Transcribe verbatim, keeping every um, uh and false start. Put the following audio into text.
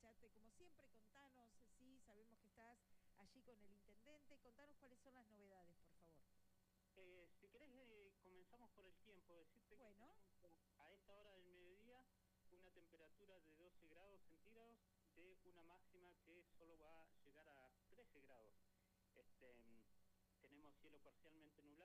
escucharte. Como siempre, contanos, sí, sabemos que estás allí con el intendente, contanos cuáles son las novedades, por favor. Eh, si querés, eh, comenzamos por el tiempo. Decirte Bueno. que tenemos a esta hora del mediodía una temperatura de doce grados centígrados, de una máxima que solo va a llegar a trece grados. Este, tenemos cielo parcialmente nublado.